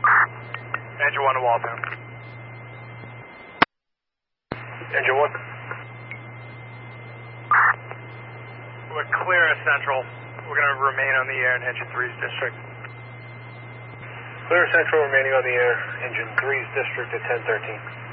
Engine 1 to Waltham. Engine 1. We're clear at Central. We're going to remain on the air in Engine 3's district. Clear Central remaining on the air, Engine 3's district at 1013.